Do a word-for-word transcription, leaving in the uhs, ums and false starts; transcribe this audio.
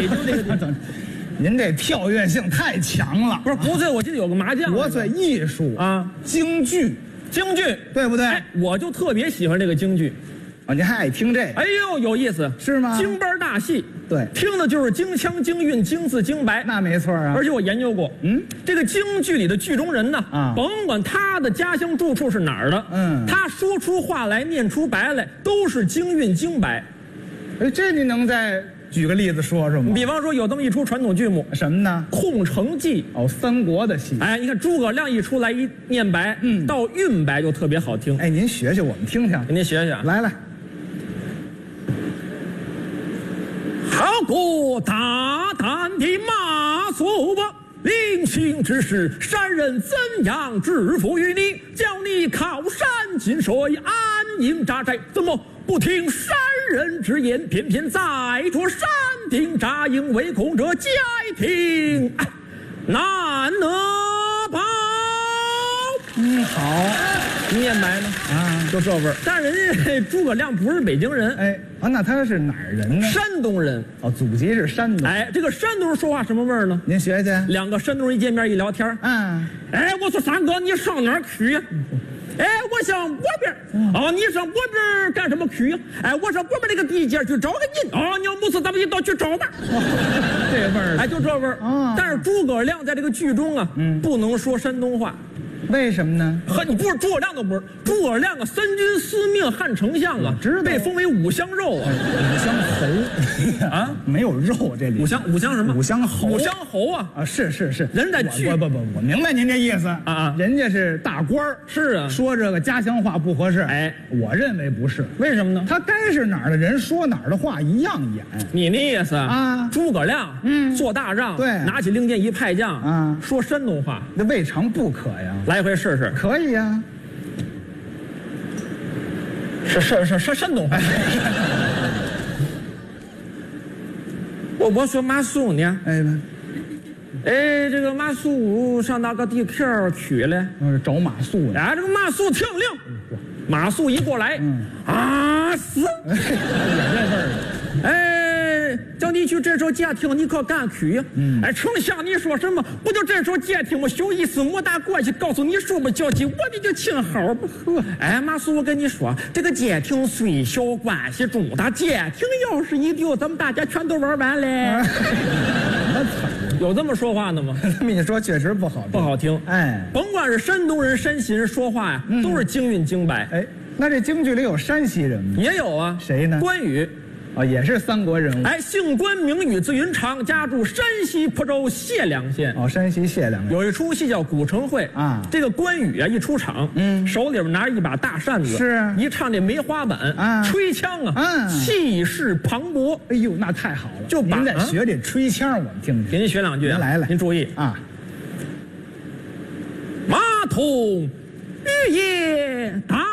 北京这个地方。 您这跳跃性太强了。 不是国粹，我记得有个麻将。 国粹艺术啊， 京剧， 京剧对不对？ 哎，我就特别喜欢这个京剧。 哦，您还爱听这个？ 哎呦，有意思， 是吗？ 京班大戏， 对， 听的就是京腔、京韵、京字、京白。 那没错啊。 而且我研究过， 嗯， 这个京剧里的剧中人呢， 啊， 甭管他的家乡住处是哪儿的， 嗯， 他说出话来、念出白来，都是京韵京白。 哎，这您能再举个例子说说吗？ 比方说有这么一出传统剧目， 什么呢？ 空城计。 哦，三国的戏。 哎，你看诸葛亮一出来一念白， 嗯， 到韵白就特别好听。 哎，您学学我们听听， 给您学学。 来来。 好过大胆的马谡吧，临行之时，山人怎样制服于你？叫你靠山进水，安营扎寨，怎么不听山人之言？偏偏在着山顶扎营围攻者，皆听哎难得报。 嗯，好， 念白呢？ 啊， 就这味儿。但是人家诸葛亮不是北京人， 哎，啊，那他是哪儿人呢？ 山东人。 哦，祖籍是山东。 哎，这个山东人说话什么味儿呢？ 您学学。 两个山东人一见面一聊天， 嗯， 哎，我说三哥，你上哪儿去呀？哎，我上我边儿。哦，你上我边儿干什么去呀？哎，我上我边那个地界去找个人。哦，你要不是咱们一道去找吧。 这味儿， 哎，就这味儿。 啊， 但是诸葛亮在这个剧中啊，嗯，不能说山东话。 为什么呢？ 和你不是诸葛亮都不是，诸葛亮啊，三军司命汉丞相啊，被封为五香肉啊， 五香侯啊，没有肉这里。 五香五香什么？ 五香侯。 五香侯啊啊，是是是， 人在剧不不不，我明白您这意思啊啊， 人家是大官儿， 是啊， 说这个家乡话不合适。 哎， 我认为不是， 为什么呢？ 他该是哪儿的人说哪儿的话一样演。 你那意思啊？ 诸葛亮嗯，做大仗， 对， 拿起令箭一派将啊，说山东话， 那未尝不可呀。 来一回试试。 可以呀， 是是是是山东话。我我说马谡呢？ 哎， 哎，这个马谡上哪个地片去了？ 我是找马谡呢。 哎，这个马谡听令，马谡一过来，嗯、啊死！ 也这味儿。 哎，叫你去这首监听，你可敢去呀？嗯，哎，丞相，你说什么？不就这首监听吗？有意思，莫大关系，告诉你说不交集，我的就请好不喝。哎，马谡，我跟你说，这个监听虽小，关系重大。监听要是一丢，咱们大家全都玩完嘞。有这么说话的吗？ 这么一说，确实不好听， 不好听。 哎， 甭管是山东人、山西人说话呀，嗯、都是京韵京白。 哎，那这京剧里有山西人吗？ 也有啊。 谁呢？ 关羽。 啊，也是三国人物。 哎，姓关，名羽，字云长，家住山西蒲州解良县。 哦，山西解良县有一出戏叫《古城会》啊。这个关羽啊，一出场，嗯，手里边拿着一把大扇子， 是一唱这梅花板啊， 吹枪啊，嗯，气势磅礴。 哎呦，那太好了！ 就您得学这吹枪，我们听听。 给您学两句啊， 来来， 您注意啊。 马童玉叶大。